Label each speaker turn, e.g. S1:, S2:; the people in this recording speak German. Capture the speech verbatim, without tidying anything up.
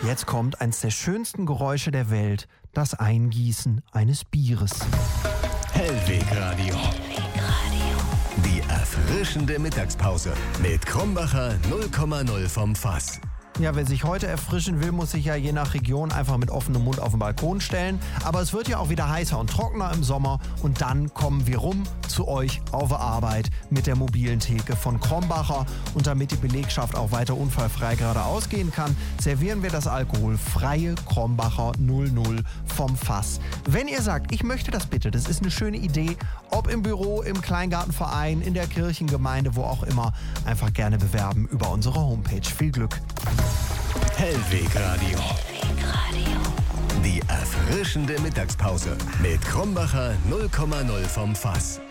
S1: Jetzt kommt eines der schönsten Geräusche der Welt, das Eingießen eines Bieres.
S2: Hellwegradio. Die erfrischende Mittagspause mit Krombacher null Komma null vom Fass.
S1: Ja, wer sich heute erfrischen will, muss sich ja je nach Region einfach mit offenem Mund auf den Balkon stellen. Aber es wird ja auch wieder heißer und trockener im Sommer und dann kommen wir rum zu euch auf der Arbeit mit der mobilen Theke von Krombacher. Und damit die Belegschaft auch weiter unfallfrei geradeaus gehen kann, servieren wir das alkoholfreie Krombacher null null vom Fass. Wenn ihr sagt, ich möchte das bitte, das ist eine schöne Idee, ob im Büro, im Kleingartenverein, in der Kirchengemeinde, wo auch immer, einfach gerne bewerben über unsere Homepage. Viel Glück!
S2: Hellwegradio. Die erfrischende Mittagspause mit Krombacher null Komma null vom Fass.